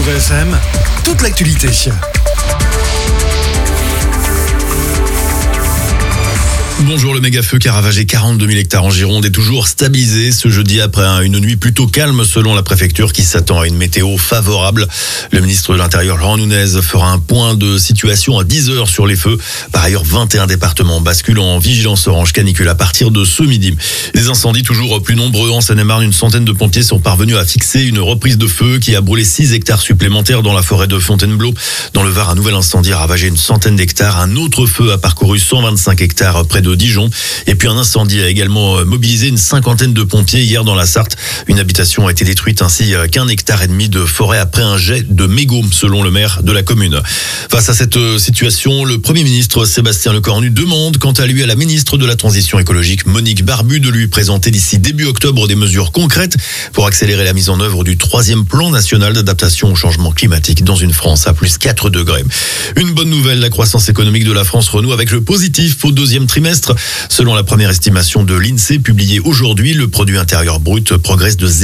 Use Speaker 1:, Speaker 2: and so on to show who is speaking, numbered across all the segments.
Speaker 1: Beurre FM, toute l'actualité.
Speaker 2: Bonjour, le méga-feu qui a ravagé 42 000 hectares en Gironde est toujours stabilisé ce jeudi après une nuit plutôt calme selon la préfecture qui s'attend à une météo favorable. Le ministre de l'Intérieur, Laurent Nunez, fera un point de situation à 10h sur les feux. Par ailleurs, 21 départements basculent en vigilance orange canicule à partir de ce midi. Les incendies toujours plus nombreux en Seine-et-Marne. Une centaine de pompiers sont parvenus à fixer une reprise de feu qui a brûlé 6 hectares supplémentaires dans la forêt de Fontainebleau. Dans le Var, un nouvel incendie a ravagé une centaine d'hectares. Un autre feu a parcouru 125 hectares près de Dijon. Et puis un incendie a également mobilisé une cinquantaine de pompiers hier dans la Sarthe. Une habitation a été détruite ainsi qu'1,5 hectare de forêt après un jet de mégots, selon le maire de la commune. Face à cette situation, le Premier ministre Sébastien Lecornu demande quant à lui à la ministre de la Transition écologique Monique Barbu de lui présenter d'ici début octobre des mesures concrètes pour accélérer la mise en œuvre du 3e plan national d'adaptation au changement climatique dans une France à plus 4 degrés. Une bonne nouvelle, la croissance économique de la France renoue avec le positif au 2e trimestre. Selon la première estimation de l'INSEE publiée aujourd'hui, le produit intérieur brut progresse de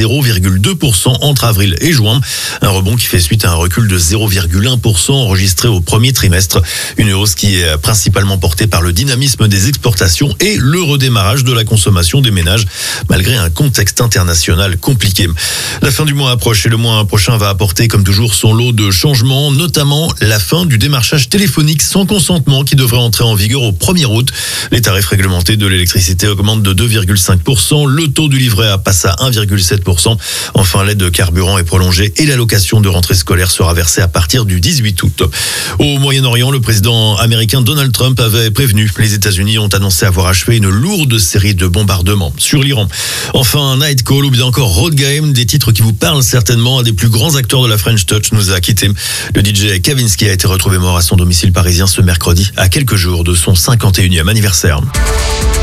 Speaker 2: 0,2% entre avril et juin. Un rebond qui fait suite à un recul de 0,1% enregistré au premier trimestre. Une hausse qui est principalement portée par le dynamisme des exportations et le redémarrage de la consommation des ménages, malgré un contexte international compliqué. La fin du mois approche et le mois prochain va apporter comme toujours son lot de changements, notamment la fin du démarchage téléphonique sans consentement qui devrait entrer en vigueur au 1er août. Les tarifs réglementés de l'électricité augmente de 2,5%. Le taux du livret A passe à 1,7%. Enfin, l'aide de carburant est prolongée et l'allocation de rentrée scolaire sera versée à partir du 18 août. Au Moyen-Orient, le président américain Donald Trump avait prévenu. Les États-Unis ont annoncé avoir achevé une lourde série de bombardements sur l'Iran. Enfin, Night Call ou bien encore Road Game, des titres qui vous parlent certainement. Un des plus grands acteurs de la French Touch nous a quittés. Le DJ Kavinsky a été retrouvé mort à son domicile parisien ce mercredi, à quelques jours de son 51e anniversaire.